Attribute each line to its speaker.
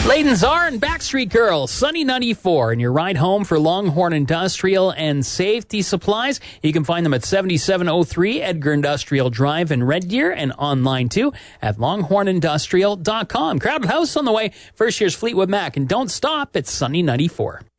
Speaker 1: Layden Czar and Backstreet Girls, Sunny 94, and your ride home for Longhorn Industrial and Safety Supplies. You can find them at 7703 Edgar Industrial Drive in Red Deer and online too at longhornindustrial.com. Crowded House on the way. First year's Fleetwood Mac, and don't stop at Sunny 94.